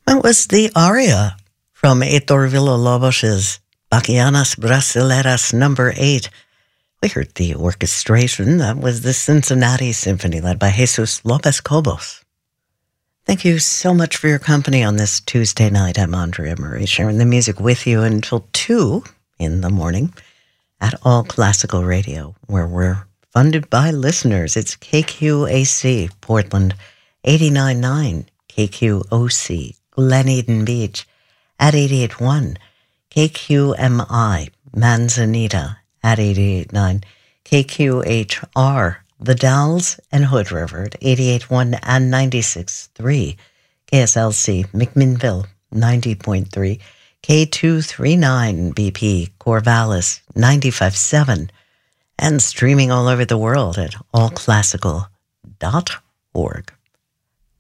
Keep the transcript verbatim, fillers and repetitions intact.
That was the aria from Heitor Villa-Lobos's Bachianas Brasileiras number eight. We heard the orchestration. That was the Cincinnati Symphony led by Jesus Lopez Cobos. Thank you so much for your company on this Tuesday night. I'm Andrea Murray, sharing the music with you until two in the morning at All Classical Radio, where we're funded by listeners. It's K Q A C, Portland, eighty-nine point nine, K Q O C, Glen Eden Beach, at eighty-eight point one, K Q M I, Manzanita, at eighty-eight point nine, K Q H R, The Dalles and Hood River at eighty-eight point one and ninety-six point three, K S L C, McMinnville, ninety point three, K two thirty-nine B P, Corvallis, ninety-five point seven, and streaming all over the world at all classical dot org.